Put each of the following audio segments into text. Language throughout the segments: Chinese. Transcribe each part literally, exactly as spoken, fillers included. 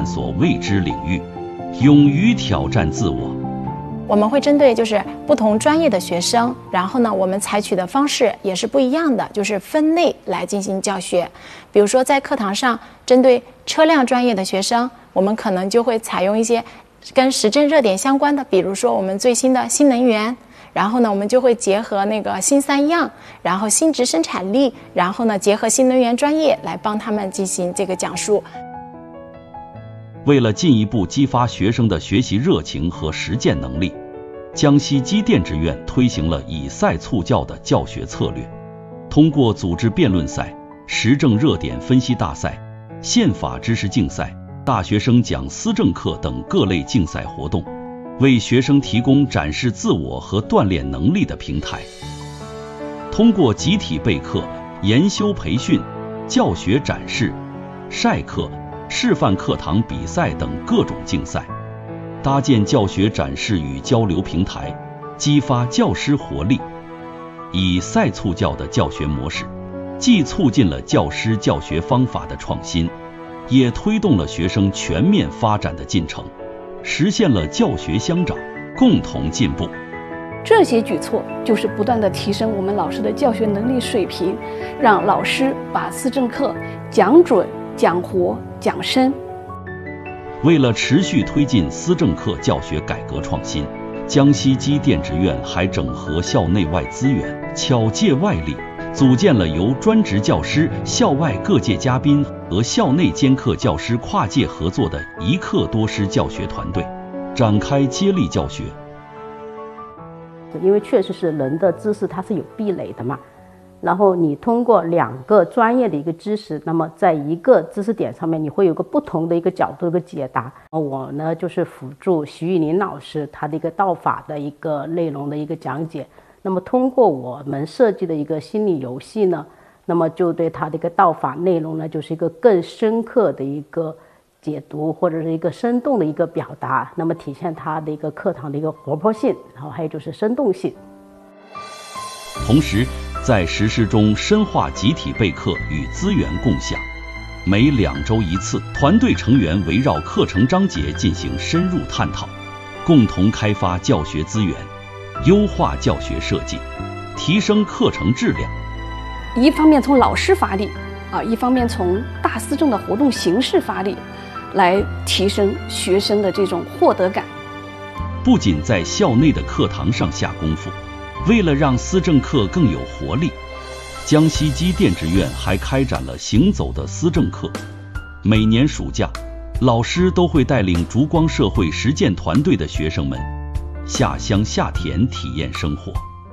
索未知领域，勇于挑战自我。 我们会针对就是不同专业的学生，然后呢，我们采取的方式也是不一样的，就是分类来进行教学。比如说在课堂上，针对车辆专业的学生，我们可能就会采用一些跟时政热点相关的，比如说我们最新的新能源，然后呢，我们就会结合那个新三样，然后新质生产力，然后呢，结合新能源专业来帮他们进行这个讲述。 为了进一步激发学生的学习热情和实践能力，江西机电职院推行了以赛促教的教学策略，通过组织辩论赛、时政热点分析大赛、宪法知识竞赛、大学生讲思政课等各类竞赛活动，为学生提供展示自我和锻炼能力的平台。通过集体备课、研修培训、教学展示、晒课、示范课堂比赛等各种竞赛，搭建教学展示与交流平台，激发教师活力。以赛促教的教学模式，既促进了教师教学方法的创新，也推动了学生全面发展的进程，实现了教学相长，共同进步。 这些举措就是不断地提升我们老师的教学能力水平，让老师把思政课讲准、讲活、讲深。 为了持续推进思政课教学改革创新，江西机电职院还整合校内外资源，巧借外力，组建了由专职教师、校外各界嘉宾和校内兼课教师跨界合作的一课多师教学团队，展开接力教学。 因为确实是人的知识它是有壁垒的嘛，然后你通过两个专业的一个知识，那么在一个知识点上面你会有个不同的一个角度的解答。我呢就是辅助徐玉林老师他的一个道法的一个内容的一个讲解，那么通过我们设计的一个心理游戏呢，那么就对他的一个道法内容呢就是一个更深刻的一个解读，或者是一个生动的一个表达，那么体现它的一个课堂的一个活泼性，然后还有就是生动性。 同时在实施中深化集体备课与资源共享，每两周一次，团队成员围绕课程章节进行深入探讨，共同开发教学资源，优化教学设计，提升课程质量。 一方面从老师发力啊，一方面从大思政的活动形式发力，来提升学生的这种获得感。 不仅在校内的课堂上下功夫，为了让思政课更有活力，江西机电职院还开展了行走的思政课。每年暑假，老师都会带领烛光社会实践团队的学生们下乡下田体验生活。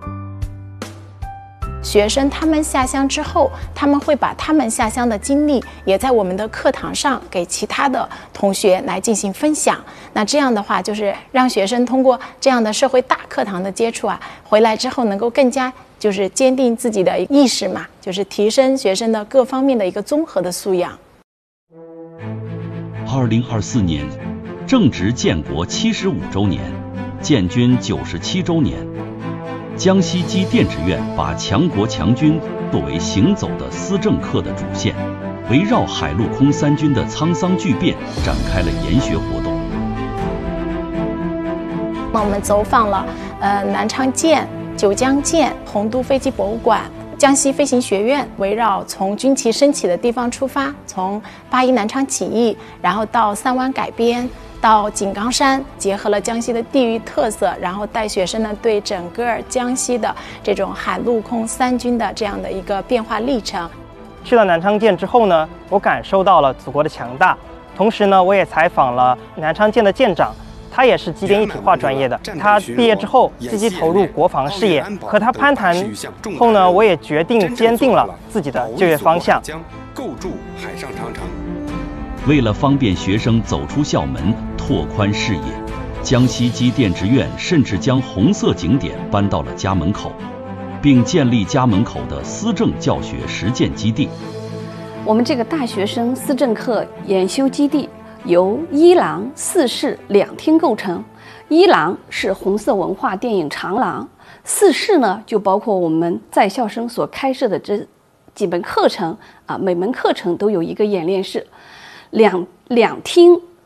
学生他们下乡之后，他们会把他们下乡的经历也在我们的课堂上给其他的同学来进行分享。那这样的话，就是让学生通过这样的社会大课堂的接触啊，回来之后能够更加就是坚定自己的意识嘛，就是提升学生的各方面的一个综合的素养。 二零二四年，正值建国七十五周年，建军九十七周年。江西机电职院把强国强军作为行走的思政课的主线，围绕海陆空三军的沧桑巨变展开了研学活动。 我们走访了呃南昌舰、九江舰、洪都飞机博物馆、江西飞行学院，围绕从军旗升起的地方出发，从八一南昌起义，然后到三湾改编，到井冈山，结合了江西的地域特色，然后带学生呢对整个江西的这种海陆空三军的这样的一个变化历程。 去了南昌舰之后呢，我感受到了祖国的强大，同时呢，我也采访了南昌舰的舰长，他也是机电一体化专业的，他毕业之后积极投入国防事业。和他攀谈后呢，我也决定坚定了自己的就业方向。 构筑海上长城。 为了方便学生走出校门，拓宽视野，江西机电职院甚至将红色景点搬到了家门口，并建立家门口的思政教学实践基地。 我们这个大学生思政课研修基地由一廊四室两厅构成，一廊是红色文化电影长廊，四室呢就包括我们在校生所开设的这几门课程啊，每门课程都有一个演练室。两两厅